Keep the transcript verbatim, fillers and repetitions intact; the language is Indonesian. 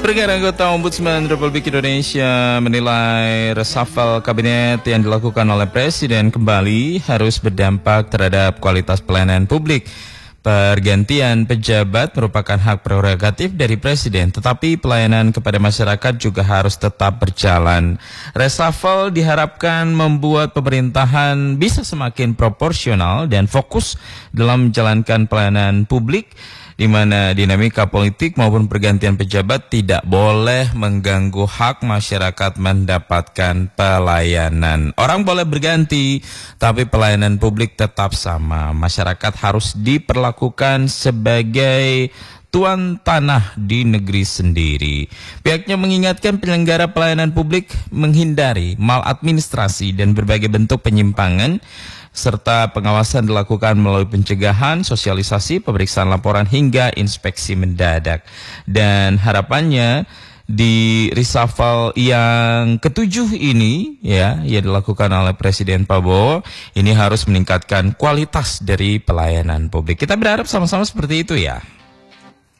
Sepertiga anggota Ombudsman Republik Indonesia menilai reshuffle kabinet yang dilakukan oleh Presiden kembali harus berdampak terhadap kualitas pelayanan publik. Pergantian pejabat merupakan hak prerogatif dari Presiden, tetapi pelayanan kepada masyarakat juga harus tetap berjalan. Reshuffle diharapkan membuat pemerintahan bisa semakin proporsional dan fokus dalam menjalankan pelayanan publik, di mana dinamika politik maupun pergantian pejabat tidak boleh mengganggu hak masyarakat mendapatkan pelayanan. Orang boleh berganti, tapi pelayanan publik tetap sama. Masyarakat harus diperlakukan sebagai tuan tanah di negeri sendiri. Pihaknya mengingatkan penyelenggara pelayanan publik menghindari maladministrasi dan berbagai bentuk penyimpangan, serta pengawasan dilakukan melalui pencegahan, sosialisasi, pemeriksaan laporan hingga inspeksi mendadak. Dan harapannya di reshuffle yang ketujuh ini ya, yang dilakukan oleh Presiden Prabowo ini harus meningkatkan kualitas dari pelayanan publik. Kita berharap sama-sama seperti itu ya.